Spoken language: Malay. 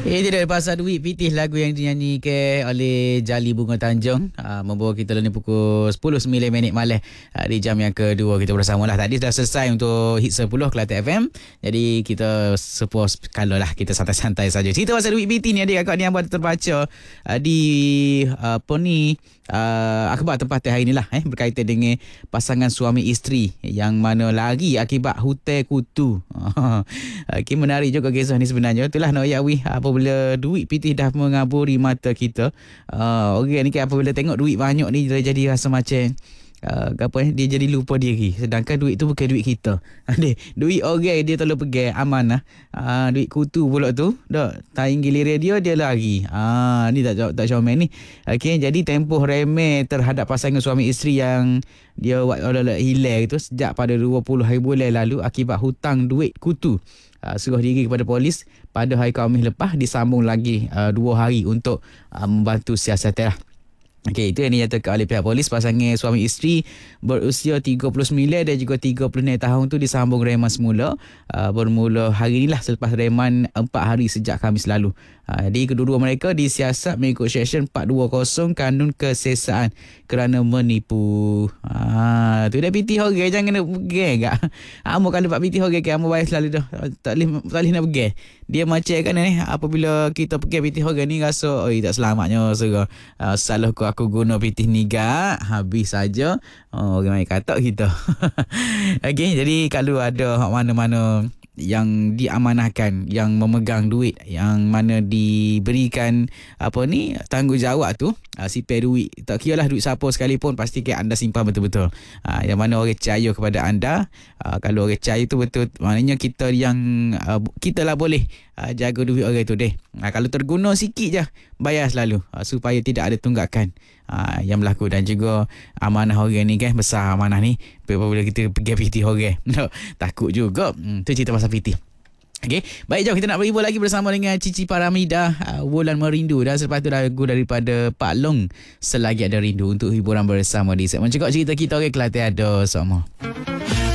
Ini dari Pasar Duit Pitih, lagu yang dinyanyikan oleh Jali Bunga Tanjung, membawa kita ni pukul 10.09 malam di jam yang kedua kita bersama lah. Tadi dah selesai untuk Hit 10 Kelantan FM. Jadi kita suppose kalau lah kita santai-santai saja. Cerita Pasar Duit Pitih ni adik kakak ni yang baru terbaca di akhbar tempatan hari ni lah, berkaitan dengan pasangan suami isteri yang mana lari akibat hutan kutu. Okay, menarik juga kisah ni sebenarnya. Itulah nak yawi apabila duit pitih dah mengaburi mata kita. Orang ni kan apabila tengok duit banyak ni dia jadi rasa macam dia jadi lupa diri, sedangkan duit tu bukan duit kita. Duit orang dia tolong pegang amanah. Duit kutu pula tu dak taing giliran dia lari. Ni tak comel ni. Okey, jadi tempoh remeh terhadap pasangan suami isteri yang dia buat hilang itu sejak pada 20 hari bulan lalu akibat hutang duit kutu. Serah diri kepada polis pada hari Khamis lepas, disambung lagi 2 hari untuk membantu siasatan lah. Okey, itu yang dinyatakan oleh pihak polis. Pasangan suami isteri berusia 39 dan juga 36 tahun tu disambung reman semula bermula hari inilah selepas reman 4 hari sejak Khamis lalu. Jadi kedua-dua mereka disiasat mengikut Seksyen 420 Kanun Kesesaan kerana menipu. Tu dah pitih orang, jangan nak pergi gak. Amo kalau dapat pitih orang ke amo bayar selalu dah. Tak boleh nak pergi. Dia macam kan apabila kita pergi pitih orang ni rasa tak selamatnya serah. Salah aku guna pitih ni gak, habis saja. Orang main kata kita. Okey, jadi kalau ada mana-mana yang diamanahkan, yang memegang duit, yang mana diberikan tanggungjawab tu, simpan duit, tak kira lah duit siapa sekalipun, pastikan anda simpan betul-betul. Yang mana orang percaya kepada anda. Kalau orang percaya tu betul, maknanya kita lah boleh jaga duit orang tu deh. Kalau terguna sikit je, bayar selalu supaya tidak ada tunggakan yang berlaku. Dan juga amanah orang ni kan, besar amanah ni. Apabila kita pergi pitih orang, takut juga. Tu cerita pasal pitih. Okey, baik, jom kita nak berhibur lagi bersama dengan Cici Paramida, Wulan Merindu, dan selepas tu lagu daripada Pak Long, Selagi Ada Rindu, untuk hiburan bersama di segmen Cakap Cerita kita. Kelantan ada semua.